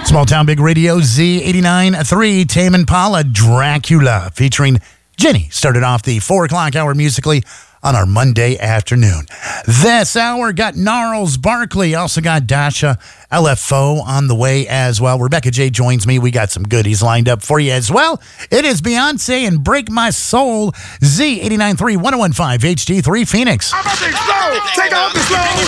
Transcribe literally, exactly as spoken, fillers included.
Small Town Big Radio, Z eighty-nine point three, Tame Impala, Dracula, featuring Jenny. Started off the four o'clock hour musically on our Monday afternoon. This hour got Gnarls Barkley, also got Dasha L F O on the way as well. Rebecca J joins me. We got some goodies lined up for you as well. It is Beyonce and Break My Soul, Z eighty-nine point three, one oh one point five, H D three Phoenix. I'm about to explode. Take off this load.